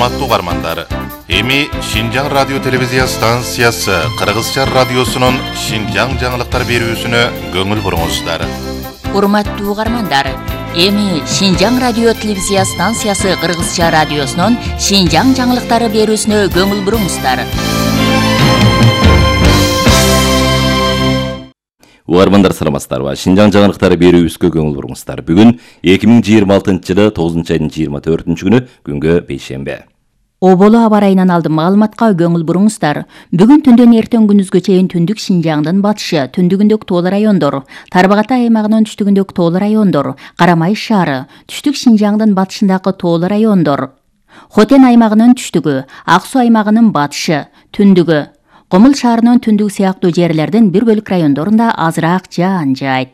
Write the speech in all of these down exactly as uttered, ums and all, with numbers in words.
Урматтуу угармандар, эми Шинжаң радио телевизия станциясы Кыргызча радиосунун Шинжаң жаңылыктар берүүсүнө көңүл буруңуздар. Урматтуу угармандар, эми Шинжаң радио телевизия станциясы Кыргызча радиосунун Шинжаң жаңылыктары берүүсүнө көңүл буруңуздар. Угармандар саламатсыздарбы? Шинжаң жаңылыктары берүүбүзгө көңүл буруңуздар. Бүгүн эки миң жыйырма алтынчы жылы тогузунчу айдын жыйырма төртүнчү күнү күнгө бейшембе. Оболу аба ырайынан алдым маалыматка көңүл буруңуздар. Бүгүн түндөн эртең күнүзгө чейин түндүк Шинжаңдын батышы, түндүгүндөгү тоолу райондор, Тарбагатай аймагынын түштүгүндөгү тоолу райондор, Карамай шаары, түштүк Шинжаңдын батышындагы тоолу райондор, Хотен аймагынын түштүгү, Ак Суу аймагынын батышы, түндүгү, Комул шаарынын түндүгү сыяктуу жерлердин бир бөлүк райондорунда азыраак жаан жаайт.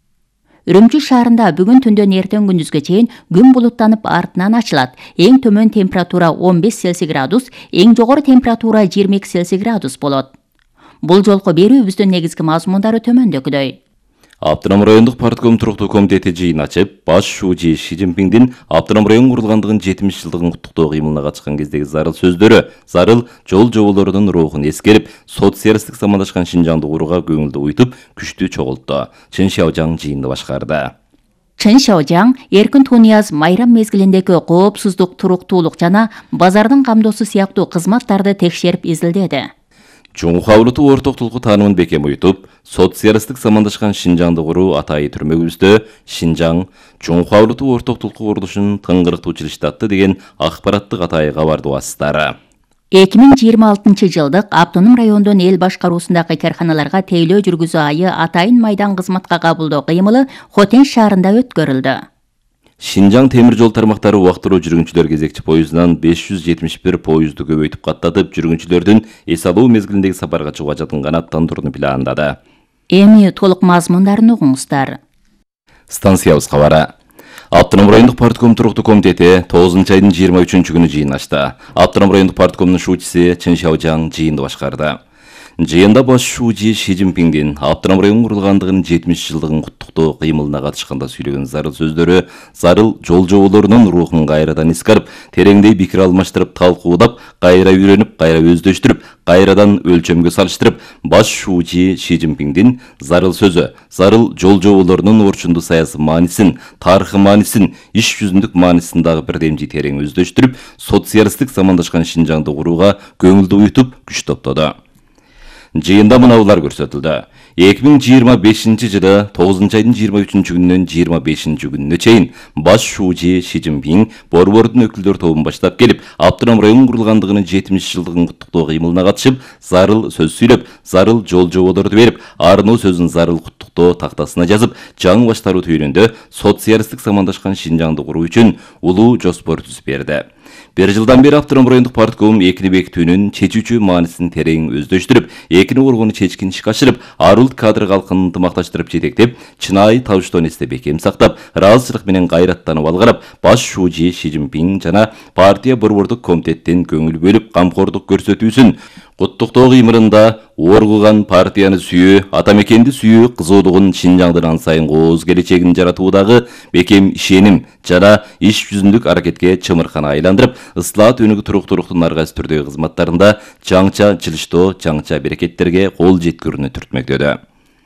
Үрүмчү шаарында бүгүн түндөн эртең күндүзгө чейин күн булуттанып артынан ачылат. Эң төмөн температура он беш Цельсий градус, эң жогору температура жыйырма эки Цельсий градус болот. Бул жолку берүүбүздүн негизги мазмундары төмөндөгүдөй. Автоном райондук партком туруктуу комитети жыйын ачып, баш шуучу Ши Цзиньпиндин автоном район курулгандыгын жетимиш жылдыгын куттуктоо кыймылына катышкан кездеги зарыл сөздөрү, зарыл жол жоболорунун рухун эскерип, социалисттик замандашкан Шинжаңды курууга көңүлдү уйтуп, күчтүү чогултту. Чын Шаожаң жыйынды башкарды. Чын Шаожаң эркин тунияз майрам мезгилиндеги коопсуздук, туруктуулук жана базардын камдоосу сыяктуу кызматтарды текшерип изилдеди. Жумху Авлуту ортоктулуку таанымын бекем уютуп, социалисттик замандашкан Шинжаңды куруу атайы түрмөгүбүздө Шинжаң Жумху Авлуту ортоктулуку курулушун тыңгырыктуучу иштатты деген акпараттык атайы кабарды басыстары. эки миң жыйырма алтынчы жылдык автоном райондун эл башкаруусундагы карханаларга тейлөө жүргүзүү айы атайын майдан кызматка кабылдоо кыймылы Хотен шаарында өткөрүлдү. Шинжаң темир жол тармактары убактылуу жүргүнчүлөр кезекчи поездунан беш жүз жетимиш бир поезду көбөйтүп каттатып, жүргүнчүлөрдүн эс алуу мезгилиндеги сапарга чыгууга жаткан аттандырууну пландады. Эми толук мазмундарын угуңуздар. Станциябыз кабары. Автоном райондук партком туруктуу комитети тогузунчу айдын жыйырма үчүнчү күнү жыйын ачты. Автоном райондук парткомдун шуучусу Чын Шаожаң жыйынды башкарды. Жыйында баш шуучу Ши Цзиньпиндин автоном район курулгандыгынын жетимиш жылдыгын куттуктоо кыймылына катышканда сүйлөгөн зарыл сөздөрү, зарыл жол жоболорунун рухун кайрадан эскерип, тереңдей пикир алмаштырып, талкуудап, кайра үйрөнүп, кайра өздөштүрүп, кайрадан өлчөмгө салыштырып, баш шуучу Ши Цзиньпиндин зарыл сөзү, зарыл жол жоболорунун орчундуу саясий маанисин, тарыхый маанисин, иш жүзүндүк маанисин дагы бирдемчи терең өздөштүрүп, социалисттик замандашкан Шинжаңды курууга көңүлдү уютуп, күч топтоду. Жыйында мынаулар көрсөтүлдү. эки миң жыйырма бешинчи жылы тогузунчу айдын жыйырма үчүнчү күнүнөн жыйырма бешинчи күнүнө чейин баш шуучу Ши Цзиньпин борбордун өкүлдөр тобун баштап келип, автоном район курулгандыгынын жетимиш жылдыгын куттуктоо кыймылына катышып, зарыл сөз сүйлөп, зарыл жол жоболорду берип, арынуу сөзүн зарыл куттуктоо тактасына жазып, жаңы баштаруу түйүнүндө социалисттик замандашкан Шинжаңды куруу үчүн улуу жоспор түзүп берди. Бир жылдан бери автоном райондук партком экини бекитүүнүн чечүүчү маанисин терең өздөштүрүп, экини коргоону чечкин ишке ашырып, арулт кадр калкынын ынтымакташтырып жетектеп, чынайы табыштоо эсте бекем сактап, ыраазычылык менен кайраттанып алгарап, баш шуучу Ши Цзиньпин жана партия борбордук комитеттин көңүл бөлүп камкордук көрсөтүүсүн куттуктоо кыймылында оргуган партияны сүйүү, ата мекенди сүйүү кызуудугун Шинжаңдын ан сайын кооз келечегин жаратуудагы бекем ишеним жана иш жүзүндүк аракетке чымыркана айландырып, ыслаат өнүгүү туруктуулуктун аргайсы түрдөгү кызматтарында жаңча жылыштоо, жаңча берекеттерге кол жеткирүүнү түртмөктөдү.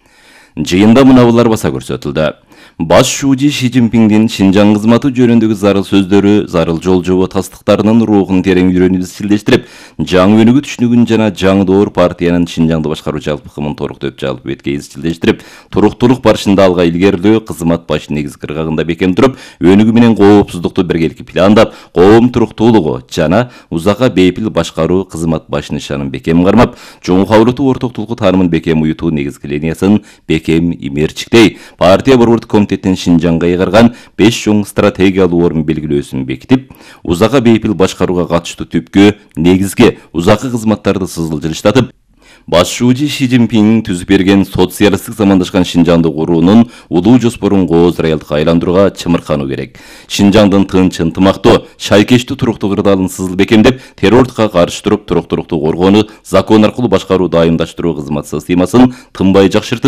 Жыйында мынаулар баса көрсөтүлдү. Баш шуучу Ши Цзиньпиндин Шинжаң кызматы жөнүндөгү зарыл сөздөрү, зарыл жол жобо тастыктарынын рухун терең үйрөнүп изчилдештирип, жаңы өнүгүү түшүнүгүн жана жаңы доор партиянын Шинжаңды башкаруу жалпы кымын торуктоп жалпы бетке изчилдештирип, туруктуулук барышында алга илгерилөө кызмат баш негизги ыргагында бекем туруп, өнүгүү менен коопсуздукту биргеликте пландап, коом туруктуулугу жана узакка бейпил башкаруу кызмат баш нышанын бекем кармап, Жумху Авлуту ортоктулуку таанымын бекем уютуу негизги линиясын бекем имерчиктей, партия борбордук комитеттин Шинжаңга ыйгарган беш чоң стратегиялуу орун белгилөөсүн бекитип, узакка бейпил башкарууга катыштуу түпкү негизги узаккы кызматтарды сызылжылыштатып, баш шуучу Ши Цзиньпин түзүп берген социалисттик замандашкан Шинжаңды куруунун улуу жоспорун кооз реалдыкка айландырууга чымыркануу керек. Шинжаңдын тынч, ынтымактуу, шайкечтүү туруктуу кырдаалын сызыл бекемдеп, террордукка каршы туруп, туруктуулукту коргоону закон аркылуу башкаруу дайымдаштыруу кызмат системасын тынбай жакшыртып,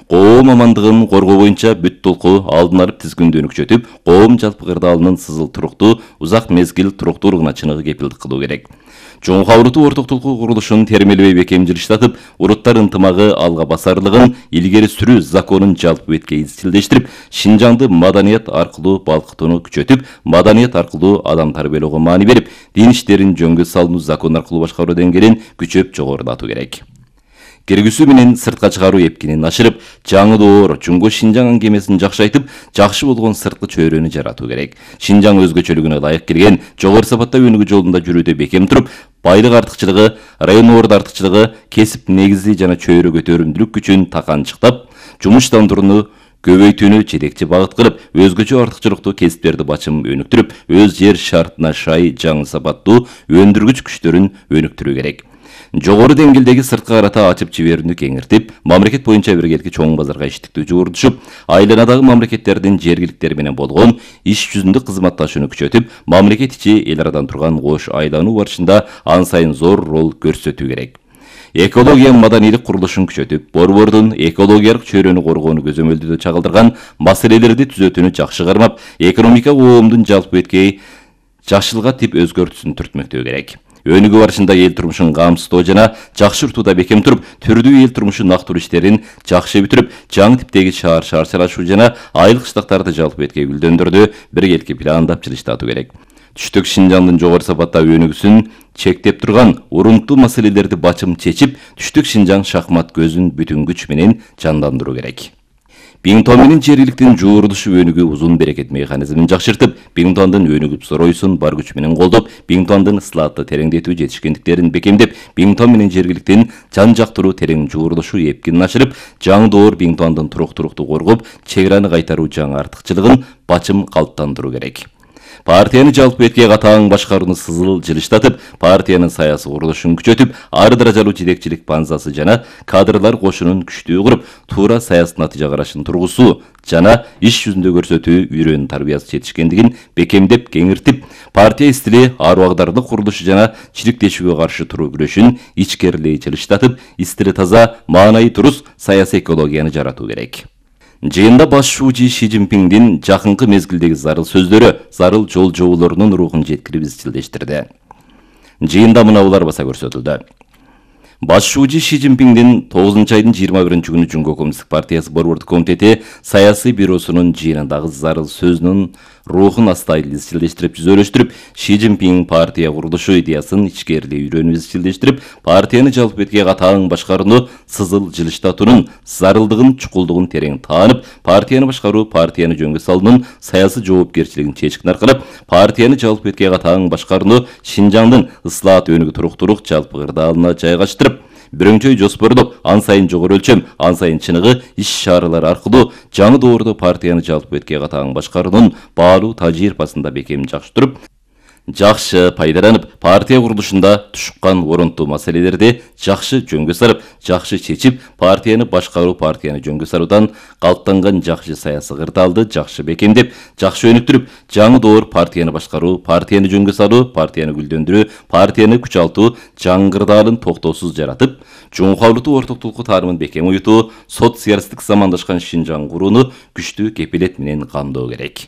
коом амандыгын коргоо боюнча бүт толку алдын алып тизгиндөө күчөтүп, коом жалпы кырдаалынын сызыл туруктуу, узак мезгил туруктуулугуна чыныгы кепилдик кылуу керек. Жоңга уруту орток толку курулушун термелебей бекем жылыштатып, уруттар ынтымагы алга басарлыгын илгери сүрүү законун жалпы бетке изчилдештирип, Шинжаңды маданият аркылуу балкытууну күчөтүп, маданият аркылуу адам тарбиялоого маани берип, дин иштерин жөнгө салуу закон аркылуу башкаруу деңгээлин күчөп жогорулатуу керек. Киргизүү менен сыртка чыгаруу эпкинин ашырып, жаңы доор Жумго Шинжаң аңгемесин жакшайтып, жакшы болгон сырткы чөйрөнү жаратуу керек. Шинжаң өзгөчөлүгүнө ылайык келген, жогору сапатта өнүгүү жолунда жүрүүдө бекем туруп, байлык артыкчылыгы, район орду артыкчылыгы, кесип негизи жана чөйрө көтөрүмдүүлүк күчүн таканчыктап, жумуштандырууну көбөйтүүнү жетекчи багыт кылып, өзгөчө артыкчылыктуу кесиптерди бачым өнүктүрүп, өз жер шартына шай жаңы сапаттуу өндүргүч күчтөрүн өнүктүрүү керек. Жогору деңгээлдеги сырткы карата ачып жиберүүнү кеңиртип, мамлекет боюнча биргеликти чоң базарга иштиктүү жуурдушуп, айланадагы мамлекеттердин жергиликтери менен болгон иш жүзүндө кызматташууну күчөтүп, мамлекет ичи эл арадан турган кош айлануу барышында ан сайын зор роль көрсөтүү керек. Экология маданийлик курулушун күчөтүп, борбордун экологиялык чөйрөнү коргоону көзөмөлдөөдө чагылдырган маселелерди түзөтүүнү жакшы кармап, экономика коомдун жалпы беткей жакшылыкка тип өзгөртүүсүн түртмөктөө керек. Өнүгүү барышында эл турмушун камсыздоо жана жакшыртууда бекем туруп, түрдүү эл турмушу нактуу иштерин жакшы бүтүрүп, жаңы типтеги шаар шаарчалашуу жана айыл кыштактарды жалпы бетке гүлдөндүрдү биргеликти пландап жылыштатуу керек. Түштүк Шинжаңдын жогору сапатта өнүгүүсүн чектеп турган урунттуу маселелерди бачым чечип, Түштүк Шинжаң шахмат көзүн бүтүн күч менен жандандыруу керек. Биңтон менен жергиликтин жуурдушу өнүгүү узун берекет механизмин жакшыртып, Биңтондун өнүгүп сороюсун бар күч менен колдоп, Биңтондун ысылатты тереңдетүү жетишкендиктерин бекемдеп, Биңтон менен жергиликтин жан жактыруу терең жуурдушу эпкинин ашырып, жаңы доор Биңтондун туруктуулукту коргоп, чек араны кайтаруу жаңы артыкчылыгын бачым калыптандыруу керек. Партияны жалпы бетке катаң башкарууну сызыл жылыштатып, партиянын саясий курулушун күчөтүп, ар даражалуу жетекчилик банзасы жана кадрлар кошунун күчтүү куруп, туура саясий натыйжа карашын тургузуу жана иш жүзүндө көрсөтүү үйрөнүү тарбиясы жетишкендигин бекемдеп кеңиртип, партия стили ар убагдарлык курулушу жана чириктешүүгө каршы туруу күрөшүн ичкерилей жылыштатып, стили таза, маанайы туруз саясий экологияны жаратуу керек. Жыйында баш шуучу Ши Цзиньпиңдин жакынкы мезгилдеги зарыл сөздөрү, зарыл жол жоболорунун рухун жеткирип изчилдештирди. Жыйында мынаулар баса көрсөтүлдү. Баш шуучу Ши Цзиньпиңдин тогузунчу айдын жыйырма биринчи күнү Жумго Коммунисттик партиясы борбордук комитети саясий бюросунун жыйынындагы зарыл сөзүнүн рухун астайыл изчилдештирип жүзөлөштүрүп, Ши Цзиньпиң партия курулушу идеясын ичкерилей үйрөнүп изчилдештирип, партияны жалпы бетке катаң башкарууну сызыл жылыштатуунун зарылдыгын, чукулдугун терең таанып, партияны башкаруу, партияны жөнгө салуунун саясий жоопкерчилигин чечкин аркылап, партияны жалпы бетке катаң башкарууну Шинжаңдын ысылаат өнүгүү туруктуулук жалпы кырдаалына жайгаштырып, бирөңчөй жоспордоп, ан сайын жогору өлчөм, ан сайын чыныгы иш чаралар аркылуу жаңы доордо партияны жалпы бетке катаң башкаруунун баалуу тажрыйбасында бекем жакшыртып, жакшы пайдаланып, партия курулушунда тушуккан орунтуу маселелерди жакшы жөнгө салып, жакшы чечип, партияны башкаруу, партияны жөнгө салуудан калыптанган жакшы саясий кырдаалды жакшы бекемдеп, жакшы өнүктүрүп, жаңы доор партияны башкаруу, партияны жөнгө салуу, партияны гүлдөндүрүү, партияны күчалтуу жаңы кырдаалын токтоосуз жаратып, жумхалдуу ортоктулукту таарымын бекем уютуу, социалисттик замандашкан Шинжаң курууну күчтүү кепилет менен камдоо керек.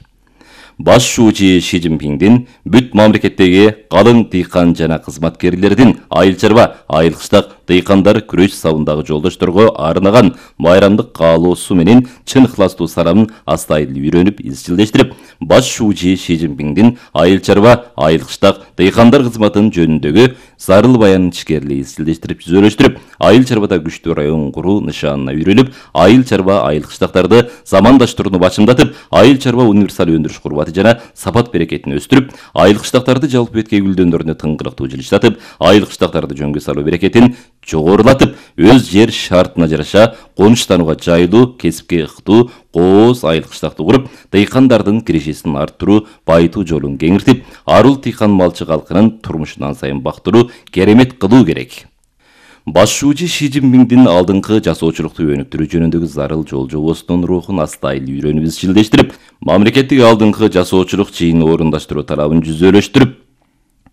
Баш шуучу Ши Цзиньпиңдин бүт мамлекеттеги калың дыйкан жана кызматкерлердин айыл чарба, айыл кыштак дыйкандар күрөш сабындагы жолдошторго арнаган майрамдык каалоосу менен чын ыхластуу саламын астайыл үйрөнүп изчилдештирип, баш шуучу Ши Цзиньпиңдин айыл чарба, айыл кыштак дыйкандар кызматын жөнүндөгү зарыл баянын ичкерилей изчилдештирип жүзөлөштүрүп, айыл чарбада күчтүү район куруу нышанына үйрөнүп, айыл чарба, айыл кыштактарды замандаштырууну бачымдатып, айыл чарба универсал өндүрүш курбаты жана сапат берекетин өстүрүп, айыл кыштактарды жалпы бетке гүлдөндөрүнө тыңгылыктуу жылыштатып, айыл кыштактарды жөнгө салуу берекетин жогорулатып, өз жер шартына жараша конуштанууга жайлуу, кесипке ыктуу, кооз айыл кыштакты куруп, дыйкандардын киришесин арттыруу, байытуу жолун кеңиртип, арул дыйкан малчы калкынын турмушун ан сайын бактыруу, керемет кылуу керек. Баш шуучу Ши Цзиньпиңдин алдыңкы жасоочулукту өнүктүрүү жөнүндөгү зарыл жол жобосунун рухун астайыл үйрөнүп изчилдештирип, мамлекеттик алдыңкы жасоочулук жыйынын орундаштыруу талабын жүзөлөштүрүп,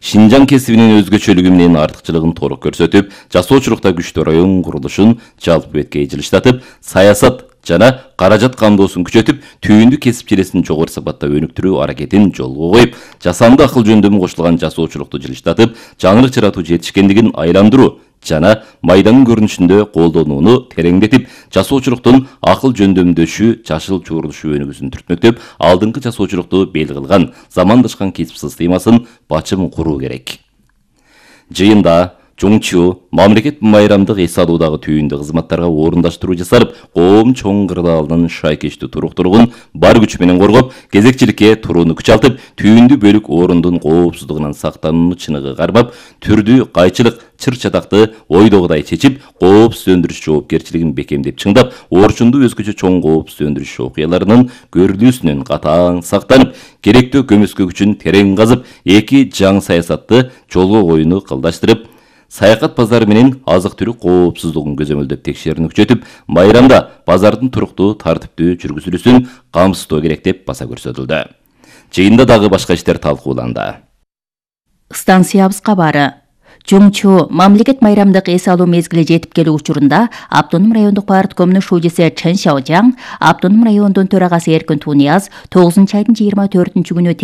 Шинжаң кесибинин өзгөчөлүгү менен артыкчылыгын толук көрсөтүп, жасоочулукта күчтүү район курулушун жалпы бетке жылыштатып, саясат жана каражат камдоосун күчөтүп, түйүндү кесип желесин жогору сапатта өнүктүрүү аракетин жолго коюп, жасанды акыл жөндөмү кошулган жасоочулукту жылыштатып, жаңылык жаратуу жетишкендигин айландыруу жана майданын көрүнүшүндө колдонууну тереңдетип, жасоочулуктун акыл жөндөмдөшү, жашыл чуурулушу өнүгүүсүн түртмөктөп, алдыңкы жасоочулукту бел кылган замандашкан кесип системасын бачым куруу керек. Жыйында Чоңчу мамлекет майрамдык эс алуудагы түйүндү кызматтарга орундаштыруу жасалып, коом чоң кырдаалынын шайкештүү туруктуулугун бар күч менен коргоп, кезекчиликке турууну күчалтып, түйүндү бөлүк орундун коопсуздугунан сактанууну чыныгы кармап, түрдүү кайчылык чыр-чатакты ойдогудай чечип, коопсуз өндүрүш жоопкерчилигин бекемдеп чыңдап, орчунду өзгөчө чоң коопсуз өндүрүш окуяларынын көрүлүүсүнөн катаң сактанып, керектүү көмөскө күчүн терең казып, эки жаңы саясатты жолго коюуну кылдаштырып, саякат базары менен азык-түлүк коопсуздугун көзөмөлдөп текшерүүнү күчөтүп, майрамда базардын туруктуу тартиптүү жүргүзүлүүсүн камсыздоо керек деп баса көрсөтүлдү. Жыйында дагы башка иштер талкууланды. Станциябыз кабары. Чоңчу мамлекет майрамдык эс алуу мезгили жетип келүү учурунда автоном райондук парткомунун шужеси Чен Шаожаң, автоном райондун төрагасы Эркин Тунияз тогузунчу айдын жыйырма төртүнчү күнү